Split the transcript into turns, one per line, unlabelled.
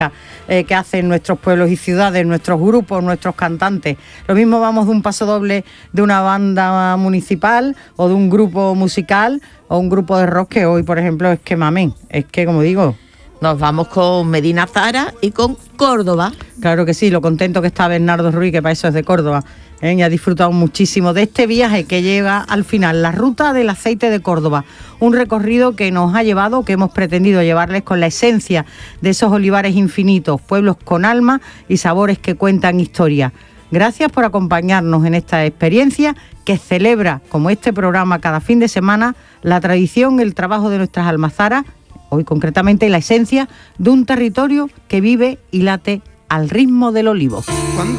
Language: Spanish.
que hacen nuestros pueblos y ciudades, nuestros grupos, nuestros cantantes. Lo mismo vamos de un paso doble de una banda municipal o de un grupo musical o un grupo de rock, que hoy, por ejemplo, es que mamen, es que, como digo...
Nos vamos con Medina Zara y con Córdoba.
Claro que sí, lo contento que está Bernardo Ruiz, que para eso es de Córdoba. Y ha disfrutado muchísimo de este viaje que lleva al final la ruta del aceite de Córdoba. Un recorrido que nos ha llevado, que hemos pretendido llevarles con la esencia de esos olivares infinitos, pueblos con alma y sabores que cuentan historia. Gracias por acompañarnos en esta experiencia que celebra, como este programa cada fin de semana, la tradición, el trabajo de nuestras almazaras, hoy concretamente la esencia de un territorio que vive y late al ritmo del olivo.